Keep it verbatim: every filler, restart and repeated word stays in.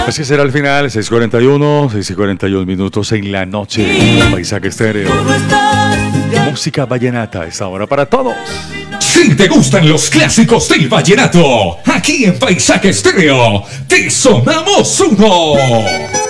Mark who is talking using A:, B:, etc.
A: Así será el final, seis cuarenta y uno, seis y cuarenta y uno minutos en la noche. Paisaje Estéreo. Música vallenata a esta hora para todos.
B: Si te gustan los clásicos del vallenato, aquí en Paisaje Estéreo, te sonamos uno.